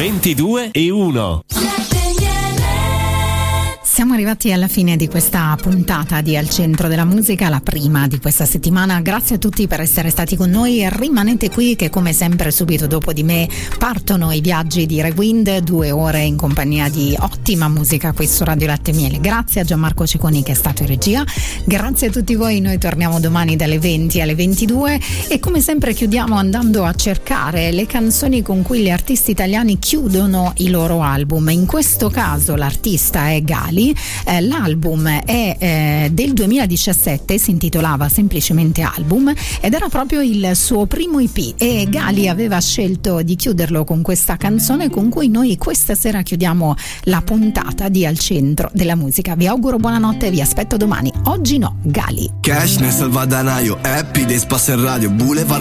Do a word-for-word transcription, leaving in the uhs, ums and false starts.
ventidue e uno. Siamo arrivati alla fine di questa puntata di Al Centro della Musica, la prima di questa settimana. Grazie a tutti per essere stati con noi. Rimanete qui che come sempre subito dopo di me partono i viaggi di Rewind, due ore in compagnia di ottima musica qui su Radio Latte e Miele. Grazie a Gianmarco Ceconi che è stato in regia. Grazie a tutti voi. Noi torniamo domani dalle venti alle ventidue e come sempre chiudiamo andando a cercare le canzoni con cui gli artisti italiani chiudono i loro album. In questo caso l'artista è Gali. Eh, l'album è eh, del duemiladiciassette, si intitolava semplicemente Album ed era proprio il suo primo E P e Gali aveva scelto di chiuderlo con questa canzone con cui noi questa sera chiudiamo la puntata di Al Centro della Musica. Vi auguro buonanotte e vi aspetto domani. Oggi no, Gali. Cash nel salvadanaio, happy days passa in radio, Boulevard